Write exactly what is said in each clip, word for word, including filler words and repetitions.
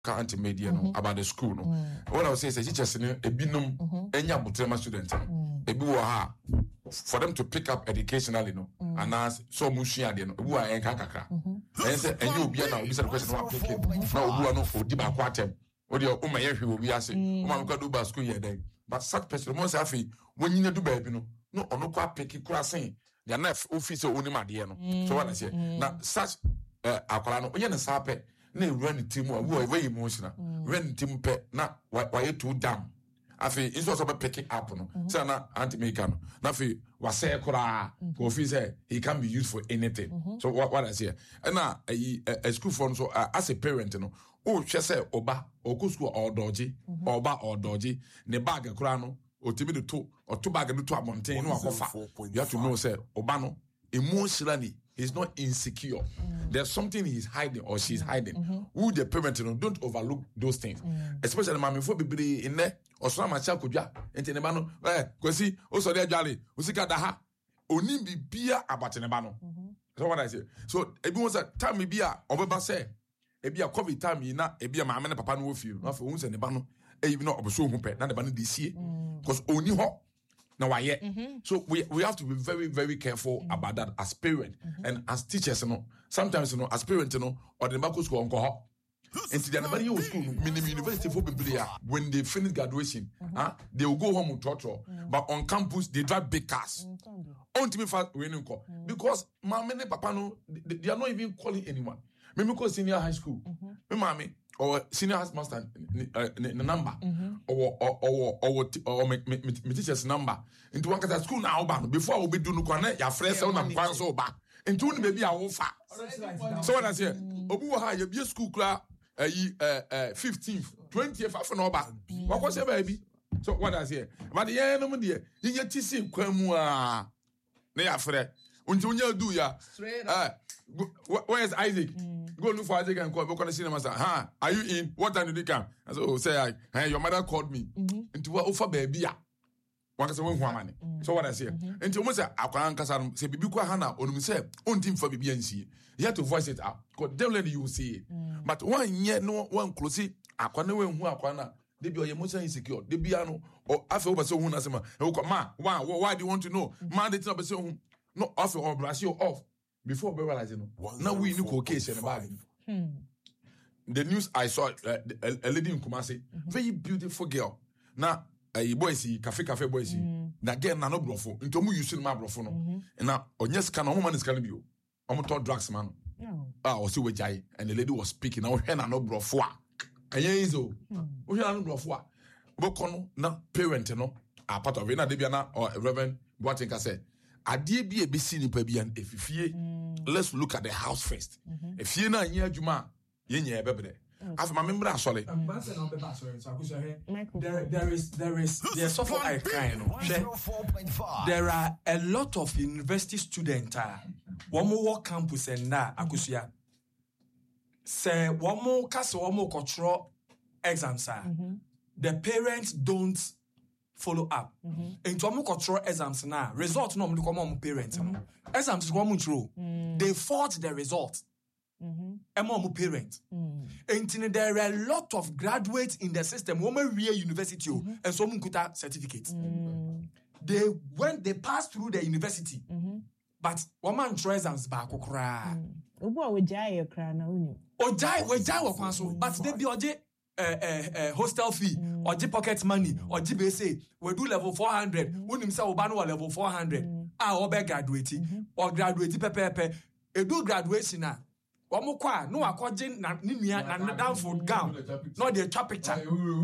Can't media no about the school no. What I was saying is teachers in a binum enya mutrema student. Ebi wo ha for them to pick up educationally no and as so mushia de no ebi wa enka kakra. And say enye obi na obi say the question no pick na obi no odi ba kwa atem. Odi o ma ye hwe obi ase. O ma go do ba school here then. But such person mo say afi when you do ba bi no no ono kwa pick kura sen. Their nef office oni ma de no. So what I say na such akwala no onye na sape na run team wo very emotional run team pe na why too damn afi is also be picking up no say na anti make no na fi wa say kura go fi say he can be used for anything. So what what I say and na a school for so uh, as a parent no o hwe say oba o go school or dodgy oba or dodgy ne bag kura no o timi de to o to bag no to abonten no akofa. You have to know say oba no emotionally he's not insecure. Mm. There's something he's hiding or she's hiding. Mm-hmm. Who the parent, you know, don't overlook those things. Mm. Especially mommy for baby in there or some macha kujia ente nebano eh kwesi o so dey jale o sika da ha oni bibia about nebano. So what I say. So ebi won say time bibia obeba say ebi a covid time yi na ebi a mama na papa no wo fie no for won say nebano e bi no oboso hu pe na nebano dey sie because oni ho. Now, mm-hmm. So we we have to be very, very careful mm-hmm. about that as parents mm-hmm. and as teachers, you know. Sometimes, you know, as parents, you know, or the Marco school uncle. And to the anybody who school, minimum university for people when they finish graduation, mm-hmm. huh, they will go home with torture. Mm-hmm. But on campus, they drive big cars. Mm-hmm. On to me fast winning call. Mm-hmm. Because mama and papa no, they, they are not even calling anyone. Maybe because senior high school. Mm-hmm. My mommy or senior house master uh, the number mm-hmm. or or or or or me me me teacher's number into one class school now ban before I will be doing no kwane ya fresh on am kwan so ba into one baby a wo fa. So what I say obi wo ha ya bi school kra eh eh fifteenth twentieth afa no ba wa ko say baby. So what I say but the yen no de yin tisi kwan mu a na ya fre unti unya do ya eh where is Isaac? Mm. Go look for Isaac and call. Go call the cinema. Say, huh? Are you in? What time did you come? I said, oh, say, I, hey, your mother called me. Mm-hmm. Into what offer baby? Ya. One can say, one money. So what I say? Mm-hmm. Into almost say, I can't cast say, baby, kwa hana. Onu me say, on team for baby and see. You have to voice it out. Cause definitely you will see it. Mm. But one yet no one close it. I can't know who I can't. They be emotionally insecure. They be ano or after over so who nasema. Ma, why? Why do you want to know? Man, they tell me so no offer or brush you off. Before we realize, you know, now we knew occasion about it. Hmm. The news I saw, uh, a, a lady in Kumasi, mm-hmm. very beautiful girl. Now, a boy see cafe cafe boy see. Mm. Now again, na no brofo. Into mu using my brofo no. Mm-hmm. And now, on yes, can a woman is gonna be you. I'm talk drugs man. No. Ah, I was with Jai, and the lady was speaking. Now, hen no brofo. And yeah, so, we are no brofo. Bokono na parent no are part of it. Na Debiana or Reverend Boatenga said. Adie bi e be si nipa bi an efifie. Let's look at the house first. Efie na anya adwuma ye nya ebebere. Afa ma membra asole. There there is there is there's so far I kind of. There are a lot of university students ah. One more campus and na akusua. Say one more case one more control exams ah. The parents don't follow up. Mm-hmm. And to amu control exams now. Results no amu come on parents. Mm-hmm. Exams go amu control. Mm. They fought the result. Mm-hmm. Amu parents. Mm. And there are a lot of graduates in the system. Women real university mm-hmm. and some kuta certificates. Mm. They went. They passed through the university, mm-hmm. but woman control exams back okra. Obo we jai okra na uni. Ojai we jai wo kwanso, but they be oje. Uh, uh, uh, hostel fee mm. or G pocket money or G B S A we do level four hundred when him say obano level four hundred ah obe graduate or graduate pepepe e do graduation na omo kwa no akogye na nua na down food gown no dey twa picture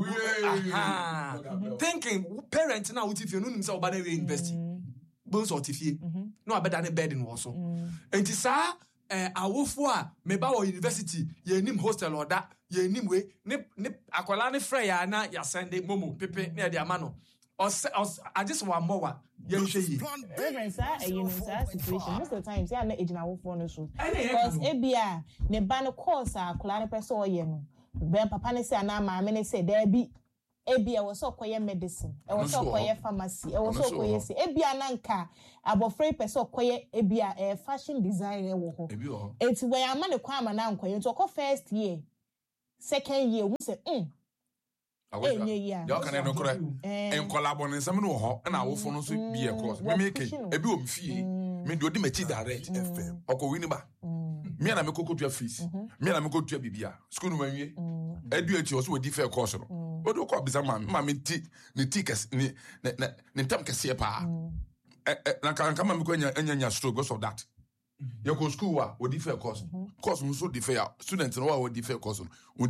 thinking parent na uti fie no nim say obana we university bon so tifie no abeda ne bed no so enti sa eh awofo a meba wo university ye nim hostel oda ye nim we ne ne akwala ne frɛ ya na ya sende momo pepe na de ama no os I just want more ye hwe yi reverend sir eh you know sir situation most of the time say na ejina awofo no so because ebia ne ba no course akwala ne pese oye no ben papa ne say na ma me ne say there be ebia wo so koye medicine e wo so koye pharmacy e wo so koye se ebia na nka abofrey person koye ebia eh, fashion design e wo ho eti we ama ne kwa ama na nkoye nto ko first year second year, we say, mm. Eh, yeah, y'all can no correct. And collabon and some no, and I will follow be a course. We make it a bit of fee. Me do the meti direct F M. Oko Winiba. Me and I go to your fees. Me and I go to your Bibia. School when you educate you also with different course. What do you call this man? Mammy tea, the tickets, the Tamka Sepa. I can't come and go in your stroke because of that. You go school with different course. Course so differ. Students know what different course.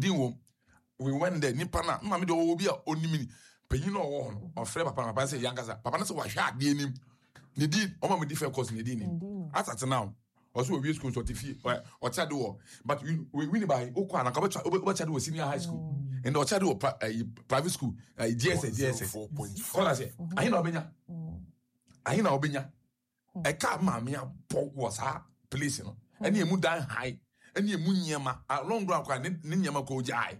We went there, Nipana, Mammy do be only me. But you know, or Fred Papa say, Yangaza, Papa, so I shot the name. They did, or my different course in the dinner. As at now, also we school or or Chado, but we win by Okwana, Chado senior high school, and or Chado private school, G S S, G S S. Call us, I know Benya. I know Benya. I can't mammy, Pog was her place, and you moved down high, and you munyama, a long ground, Ninyama go jai.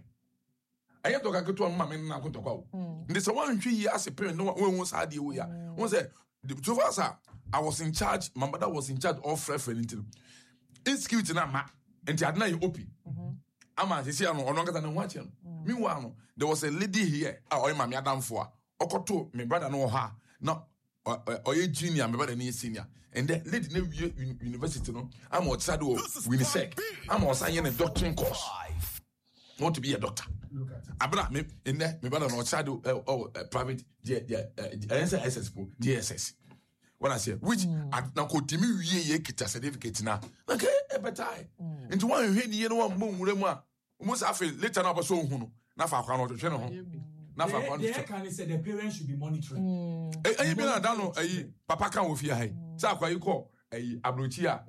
I have to go to a mamma and I go to go. There's a one three years a parent, no one was had you. One said, the two of us, I was in charge, my mother was in charge of referencing. It's cute in a map, and had not open. I'm at the no longer than watching. Meanwhile, there was a lady here, or my madam for, or to my brother know her, not or a junior, my brother near senior. And that lady near university, no, I'm outside of Winnipeg. I'm outside a doctoring course. Want to be a doctor. Abra me in there, me brother no child oh private S S G S S. When I say which at na ko timi wie ye kita certificate na. Okay, e better. Into one hwe ni no one mo wure mu a. Mo sa fe later na obaso hu no. Na fa kwa no hwe no ho. Na fa kwa no. They can say the parents should be monitoring. Eh eh bi na da no eh papa kan wo fi hai. Sa kwa yi ko eh abrochi a.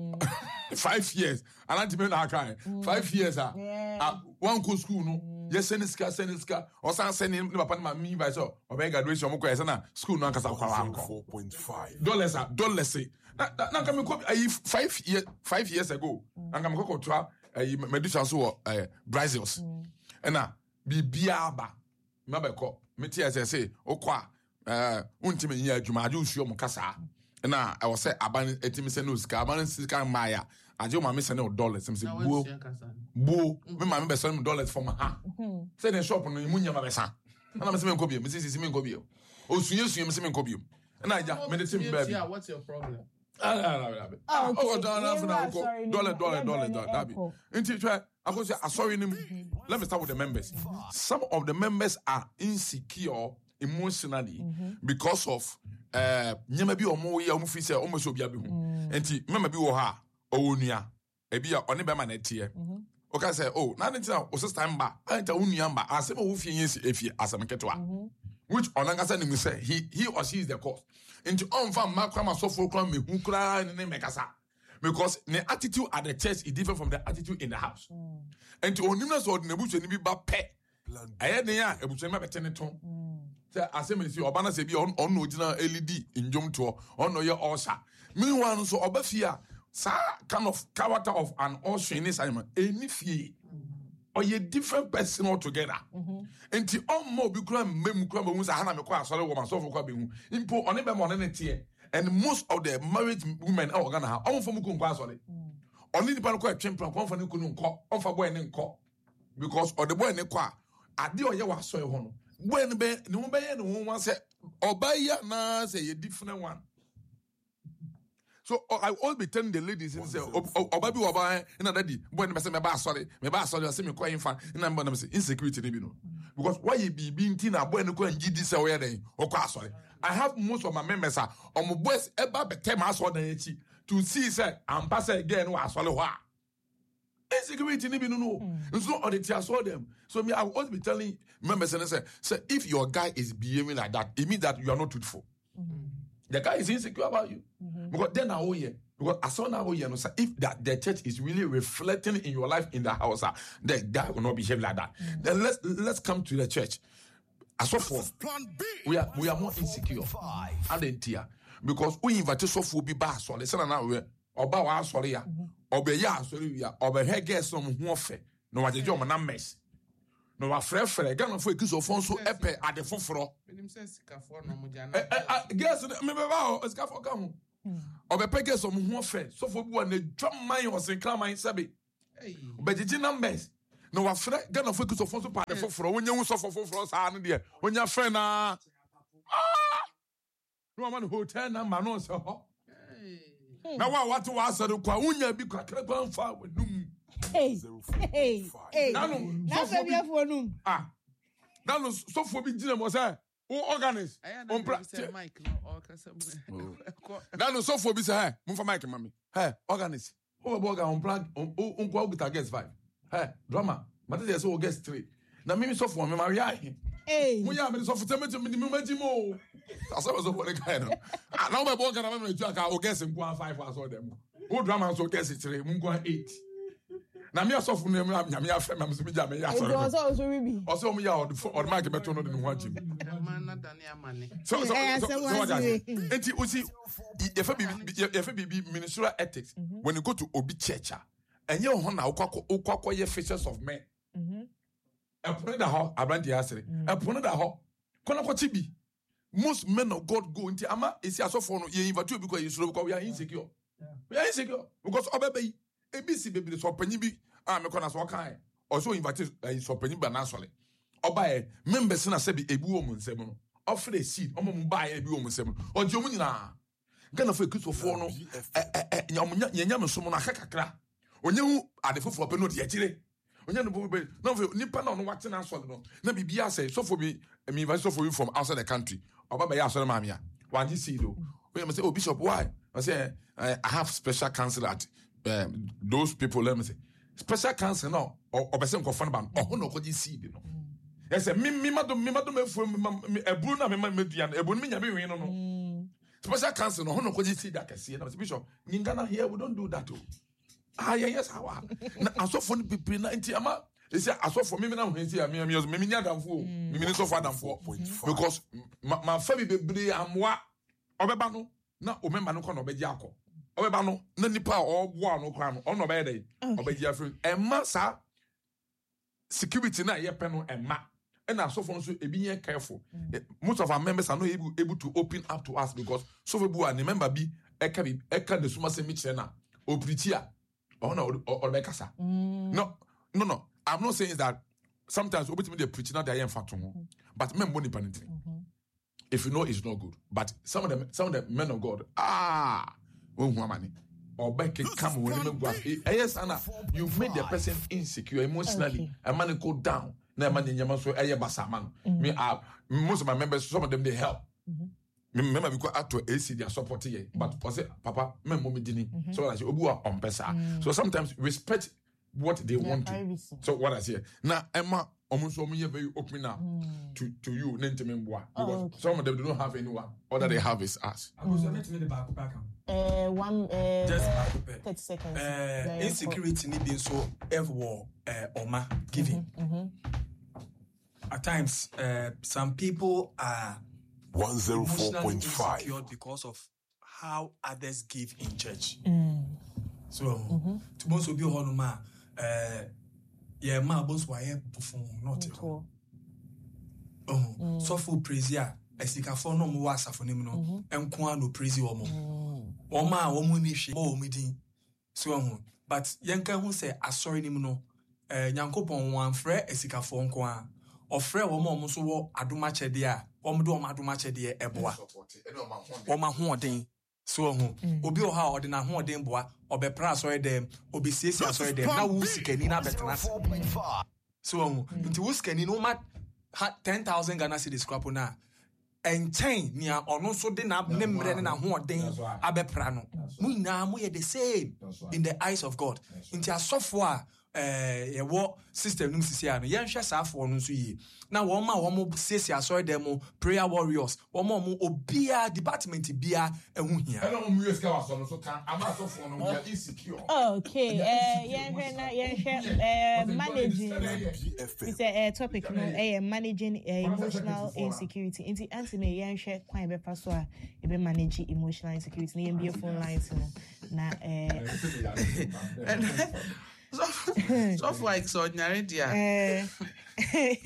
Five years. And I'm telling you, five years. Ah, yeah. One go school no. Yes, send ska, send ska. Or some send him. Papa ma me by so. Or be graduation. Mo ko na school no kasa kwa four point five. Dollars ah, dollars say. Na na come ko five years five years ago. Na come ko try eh medicine so eh Brazils. And na bibia ba. Ma be ko. Me tie say okwa eh untimi nya adwuma ade usuo mo kasa. Na I was say aban etimi say no ska aban sika maya aje ma me say no dollars say buo buo me ma me be send dollars for my ha say the shop no mu nyama be sa na me say me nko bi me say say me nko bi o sunye sunye me say me nko bi na ja me de tim baby what's your problem ah ah oh dollar dollar dollar dollar that be until try I go say sorry nim let me start with the members. Some of the members are insecure emotionally mm-hmm. because of uh nyama bi omo ye omo fi say omo so bia bi hu enti mama bi wo ha owonua e bia one be ma na tie o ka say oh na ntia o sister mba anta onua mba asem wo fi yen si efie asem ketwa which onanga say nim say he he or she is the cause enti on fa ma kwa ma so for kwa me hu kra ne me kasa because the attitude at the church is different from the attitude in the house enti onimna so na buche ni bi ba pe aye ne ya ebuche ma bete ne ton say asem si obana se bi on on original L E D injom to on no ye osha meanwhile so obafia sa kind of character of an usher in this assignment any fie or ye different person altogether enti on mo bi kura mem kura mo say hana me kwa asore woman so for kwa be hu impo on be mo ne tie and most of the married women are gonna have on from kun kwa asore on ni pa kwa twempra kwa fa ne kunu nko on fa boy ne nko because or the boy ne kwa ade o ye wa so e ho no boy ne be ne ho be ye ne ho wan say obaya na say a different one. So I always be telling the ladies and say, "Obabi oba ina daddy, boy me say me ba sorry, me ba sorry, say me kwa infa, ina mba na me say insecurity dey be no." Because why you be being teen na boy no kwa ngidi say we dey, o kwa sorry. I have most of my members are on my boys eba be tell my so na echi to see say am pass again wa sorry ho. Insecurity dey be no no. It's not on the tear saw them. So me I will always be telling members and say, say if your guy is behaving like that, it means that you are not truthful. Mm-hmm. The guy is insecure about you. Mm-hmm. Because then I owe you. Because I saw now you know, if that the church is really reflecting in your life in the house, uh, the guy will not behave like that. Mm-hmm. Then let's let's come to the church. As so for we are we are more insecure. I didn't hear because we invited so for be bad. So listen now we oba wa sorry ya oba ya sorry ya oba he get some who ofe no wa jejo mo na mess. No wa frɛ frɛ Ghana for ekisi ofon so epe ade foforo menim sɛ sikafo no mo jana guess me be ba o sikafo ka ho obepe guess om ho fɛ so for bi wa na dwaman o senkra man sɛbe obegigi numbers No, wa friend, Ghana focus of also part of for when you suffer for sa no there. When your friend ah no man hotel na man no so. Na wa what was so kwa unya bi kwa kwa fa num. Hey. Hey. Hey. Na no. Na so bi afo num. Ah. Na no so for bi gina mo say o organize. On mic no or kasa. Na no so for bi say hey, mum for mic mami. Hey, organize. O bo organ on plan on kwa guitar guest five. Hey, drama. But they say we guest three. Na me so for me Maria. Hey. Mo ya me so for tell me me me majimo. Asa was for the kind. Ah, now my boy can na me do aka o guest nkwa five as all them. O drama so guest three, mo nkwa eight. Na me so for me me afem me so me ja me ya so. It was also we. Also me ya or the mic me to no the ho agim. Man na dani amane. So so so what that? Enti o see if if be ministerial ethics when you go to obi church and you ho na ukwa ye fishes of men. Mhm. E pone da ho abranti asere. E pone da ho. Kona kwachi bi. Most men of God go into ama esi asofo no ye invite you because you slow because we are insecure. We are insecure because obebe A B C baby so panyi bi ah me kona so kan also invite so panyi ba na sole. Oba e members na se bi ebi wo mu nsem no. Offer a seed omo mu ba e bi wo mu nsem no. Oje omu nyina. Gana for Christopher no eh eh nyanya nyanya me so no akakakra. Onye hu adefofo pe no de agire. Onye no bo be no nipa na no wate na sole no. Na bibia say so for me me invite so for you from outside the country. Oba be ya sole ma me a. Wan ji seed o. We say oh bishop why? I say I have special counsel at um, those people let me say special counsel no or person ko fan ban oh no ko ji seed no. Yes me me madom me madom efu me ebru na me ma medua no ebru me nya me wen no no. Special counsel no no ko ji seed akese na bishop ngana here we don't do that o. Ah yes how na asofo no people na nti ama they say asofo me me na ho nti me me me nya damfo o me me so for damfo because my family bebre amwa obeba no na o memba no ko na obeji akọ obeba no na nipa o boa no kwa no o no be dey obeji afri emma sa security na ye pe no emma and asofo no so ebi ye careful most of our members are not able, able to open up to us because so we bu an member bi e ka bi e ka de suma se mi kire na o preach a o na o be kasa no no no I'm not saying that sometimes obetimi dey preach na dey am fat ho but member ni panity. If you know it's not good, but some of them, some of the men of God, ah, oh, money, or back can come when you go. Yes, Anna, you made the person insecure emotionally. A man go down. No man in your so a basaman. Me, ah, most of my members, some of them they help. Remember, we go out to A C, they are supporting, but was it, Papa, me mommy didn't. So I say, Obua on pesa. So sometimes respect what they want to. So what I say now, Emma. Almost all me very open now mm. to, to you, because oh, okay. Some of them do not have anyone. All that they have is us. Mm. Uh, one, uh, just thirty seconds. Uh, insecurity need being so everywhere. Uh, Oma giving. Mm-hmm, mm-hmm. At times, uh, some people are one zero four point five insecure because of how others give in church. Mm. So, mm-hmm. to most of you, Honoma, uh, yeah, my boss why perform not oh so for praise ya esika for no mo wasa for nim no enko no praise wo mo wo ma wo mo ni hwe mo mi din so ho but yenka hu say asori nim no eh nyankopon wan frɛ esika for nko a ofrɛ wo mo mo so wo adoma kyɛde a wo mo do wo adoma kyɛde eboa wo ma ho odin so ho obi o ha ode na ho odin boa obepra asori dem obi siesie asori dem na wo sikani na betena so ho nti wo sikani no ma ten thousand Ghana cedis scrap na enchen nia ono so de na ne mre ne na ho odin abepra no mu nyina mu ye the same in the eyes of God nti asofo a eh ye wo system num sisi a no ye nhwe saafo no so yi na wo ma wo mo sesi asori dem prayer warriors wo mo mo obia department bia ehu hia e no mo U S ka waso no so kan ama asofo no we insecure. Okay, eh ye hwe na ye hwe eh managing it's a topic no eh managing emotional insecurity inti Anthony ye hwe kwan be paso a e be manage emotional insecurity na ye be phone lines no na eh so for extraordinary dia eh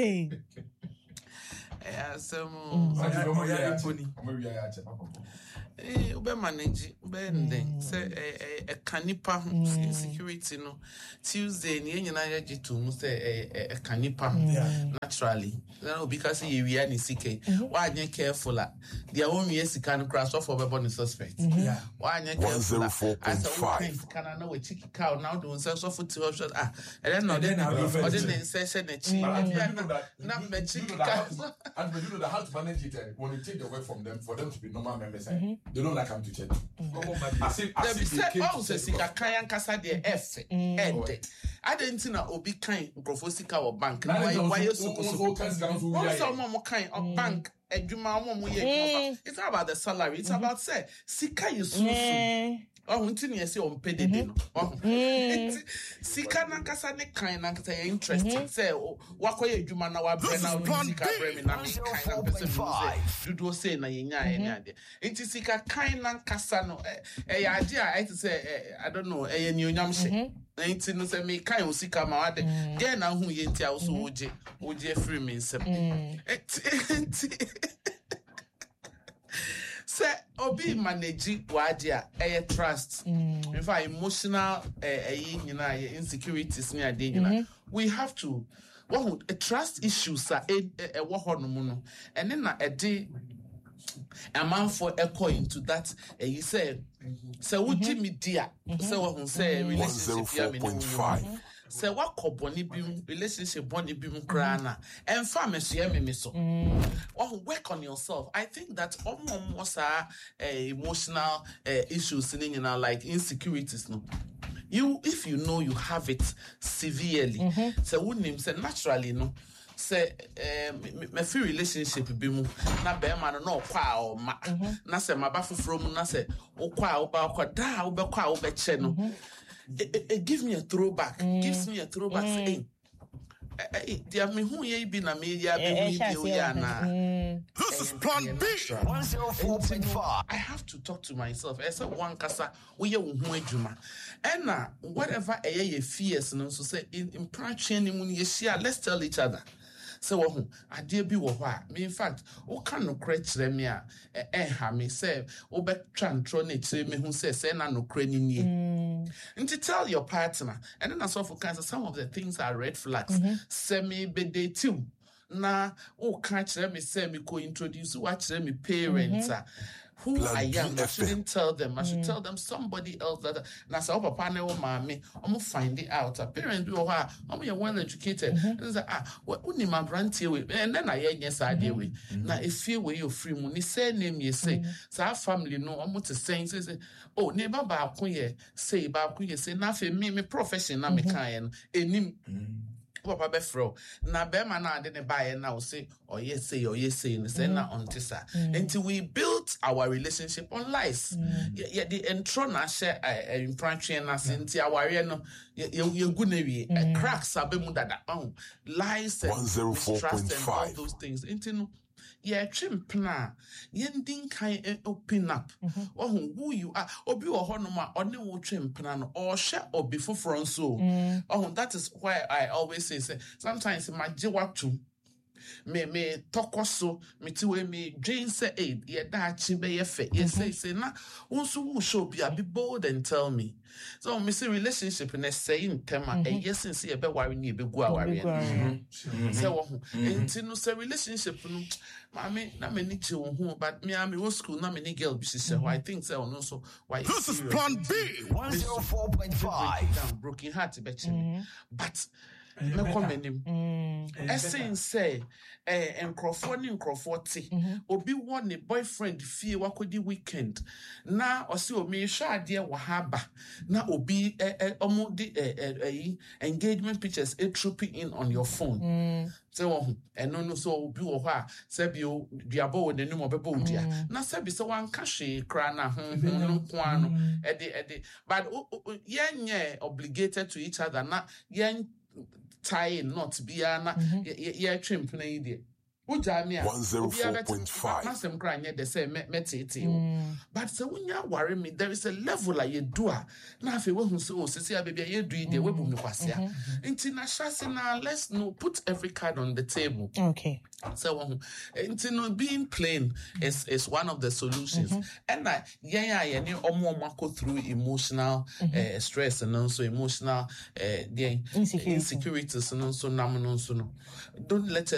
yeah so mo ya poni Eh, ube manage, ube ending. Say a canipa insecurity no. Tuesday, ni yenye na yaji tu say a canipa naturally. No, because you we are C K. Why are you careful? The only yes can crash off of a bonus suspect. Yeah. Why are you careful? I said, can I know a chicken cow now doing some sort of two options? Ah, and then no, then I didn't say a chicken. Not the chicken cow. And you know that how to manage it when you take the work from them for them to be normal members. They don't like come to church. I see. I see. Oh, so see, Kayan Casa de F. End. I didn't know Obi kind Grofosika or bank. Why why you supposed to? Also, Momo kind of bank. It's not about the salary. It's about say, Sika you so. Oh, until you say on pay no. Oh, Sika na kasa ne kind na kasa interesting. Say, what way you man na wa brand na Sika brand me na me kind na person do do say na yenya yenya de. Inti Sika kind na kasa no. Eh, idea I to say, I don't know. Eh, new nyam she. Inti no say me kind Sika ma wa de. Get na hu yenti a so oje oje free me nsem. Say obi manage wadia eh trust. Mm. In fact, emotional eh you know insecurities near day. Mm-hmm. We have to one a trust issues are a a what no and then a day a man for echo into that eh you say so would me dear so what say relationship one oh four point five. Say what boni bim relationship boni bim krana and famous me me so oh work on yourself. I think that almost are uh, emotional uh, issues in you know like insecurities no you if you know you have it severely mm-hmm. so wouldn't him say naturally no say my free relationship be mu na be ma no kwa o ma na say ma ba foforo mu na say o kwa o ba kwa da o be kwa o be che no. It, it, it gives me a throwback. Mm. Gives me a throwback. Mm. Saying, "Dear me, who ye be na me? Ya be me be ya na." This is Plan B. one oh four point five. I have to talk to myself. I said, "One kasa, we ye who ejuma." And na whatever a ye fears, no so say in in practice ni mun ye share. Let's tell each other. So what I dear be what me in fact, o can no crutch them ya eh ha me say o be trantron it me who say say na no crani ni and to tell your partner and then as of cancer some of the things are red flags mm-hmm. Say me be day too na o catch them me say me co introduce watch them me parents mm-hmm. Who Plan I am, I shouldn't tell them. I should mm. tell them somebody else that. Now, so papa ne o mami, I'm gonna find it out. A parent do ha, I'm well educated. Mm-hmm. And say ah, what uni my brand here with, and then I yes I deal with. Now, if you were your free money, say name you say. Mm-hmm. So our family know I'm to say say oh neighbor ba kunye say ba kunye say na fe me me profession na me kan enim. Papa befro na be man na de ne buy na o say or yes say or yes say say na on tisa until we built our relationship on lies yeah the intro na share in prantwe na senti aware no ye gu na wi cracks abemu dada oh lies and mistrust and all those things until yeah, chimpna, yending kind open up. Oh, who you are, or be a honoma, or no chimpna, or share or before front so. Oh, that is why I always say, say sometimes in my jiwatu. Me me talk so me to me Jane say aid ye da chi be ye fe ye say say na unso who show be a be bold and tell me so me say relationship na say in tema e yes since ye be worry ni be go aware say wo ho enti no say relationship no ma me na me ni chi wo ho but me am wo school na me ni girl be say I think say no so why this is Plan B one oh four point five broken heart be chi but me commend him essence say eh nkrofo ni nkrofo ti obi won ne boyfriend fie wakodi weekend na o se o me hwa ade wo haba na obi eh omo di eh engagement pictures e trooping in on your phone say wo eno no so obi wo ho a se bi o duabo wo nenu mo bebo dia na se bi se wan ka hwe kra na ho no ko ano e de e de but yenye obligated to each other na yen tie not be ana ye trim play there Ujamia one oh four point five. Masem crying yet they say metete. But so when you worry me, there is a level like you do. Now if you want to say, oh, Cecilia baby, you do the way we pass here. Intina Shasina, let's no put every card on the table. Okay. So um, Intino being plain is is one of the solutions. And I yeah yeah yeah omo go through emotional uh, stress and also emotional uh, yeah, Insecurity. insecurities and also no so no. Don't let